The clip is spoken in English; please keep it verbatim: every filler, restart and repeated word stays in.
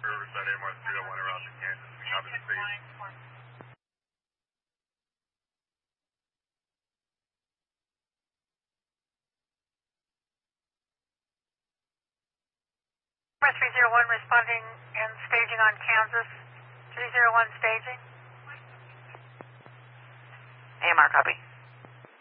Riverside A M R three oh one around to Kansas. We copy the stage. three zero one responding and staging on Kansas. three zero one staging. A M R copy.